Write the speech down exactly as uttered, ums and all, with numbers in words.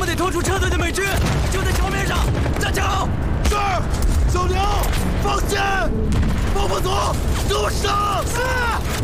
们得拖出撤退的美军，就在桥面上，站墙。 是，小牛，放箭，方不左，给我上！是。